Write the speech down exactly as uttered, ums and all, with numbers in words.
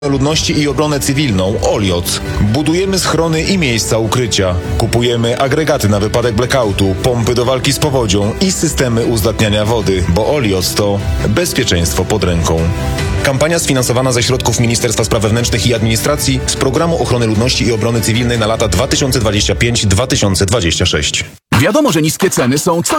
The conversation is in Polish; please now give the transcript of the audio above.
Ludności i Obronę Cywilną Olioc. Budujemy schrony i miejsca ukrycia. Kupujemy agregaty na wypadek blackoutu, pompy do walki z powodzią i systemy uzdatniania wody, bo Olioc to bezpieczeństwo pod ręką. Kampania sfinansowana ze środków Ministerstwa Spraw Wewnętrznych i Administracji z Programu Ochrony Ludności i Obrony Cywilnej na lata dwa tysiące dwudziesty piąty do dwa tysiące dwudziestego szóstego. Wiadomo, że niskie ceny są co